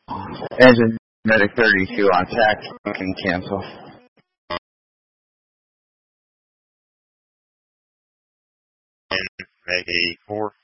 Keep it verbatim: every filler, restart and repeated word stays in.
Engine Medic thirty-two on tax, can cancel. Meg eighty-four.